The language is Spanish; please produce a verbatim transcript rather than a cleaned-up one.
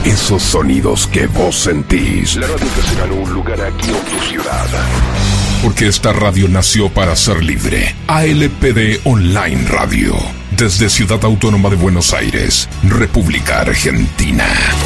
Esos sonidos que vos sentís. La radio que se ganó un lugar aquí en tu ciudad. Porque esta radio nació para ser libre. A L P D Online Radio. Desde Ciudad Autónoma de Buenos Aires, República Argentina.